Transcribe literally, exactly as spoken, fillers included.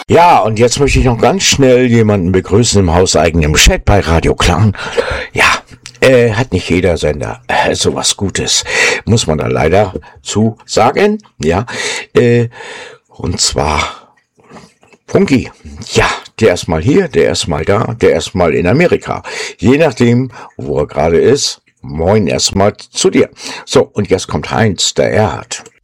Ja, und jetzt möchte ich noch ganz schnell jemanden begrüßen im hauseigenen Chat bei Radio Clown. Ja, äh, hat nicht jeder Sender äh, sowas Gutes, muss man da leider zu sagen. Ja, äh, und zwar Funky. Ja, der ist mal hier, der ist mal da, der ist mal in Amerika. Je nachdem, wo er gerade ist. Moin erstmal zu dir. So, und jetzt kommt Heinz, der Erd.